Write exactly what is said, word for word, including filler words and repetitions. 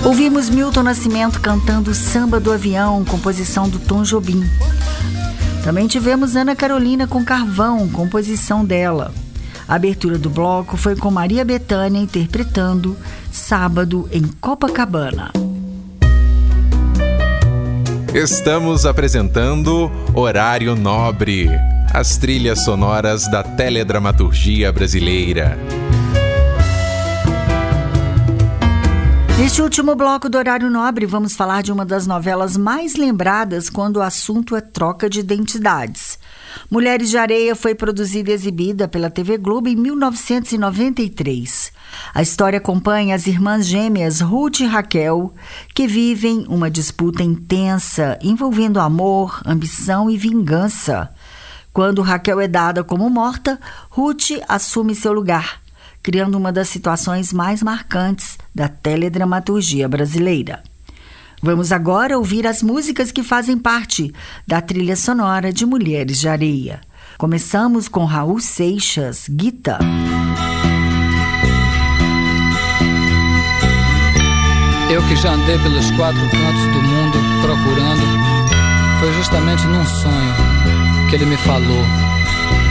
Ouvimos Milton Nascimento cantando Samba do Avião, composição do Tom Jobim. Também tivemos Ana Carolina com Carvão, composição dela. A abertura do bloco foi com Maria Bethânia interpretando Sábado em Copacabana. Estamos apresentando Horário Nobre, as trilhas sonoras da teledramaturgia brasileira. Neste último bloco do Horário Nobre, vamos falar de uma das novelas mais lembradas quando o assunto é troca de identidades. Mulheres de Areia foi produzida e exibida pela T V Globo em mil novecentos e noventa e três. A história acompanha as irmãs gêmeas Ruth e Raquel, que vivem uma disputa intensa envolvendo amor, ambição e vingança. Quando Raquel é dada como morta, Ruth assume seu lugar, criando uma das situações mais marcantes da teledramaturgia brasileira. Vamos agora ouvir as músicas que fazem parte da trilha sonora de Mulheres de Areia. Começamos com Raul Seixas, Guita. Eu que já andei pelos quatro cantos do mundo procurando, foi justamente num sonho que ele me falou.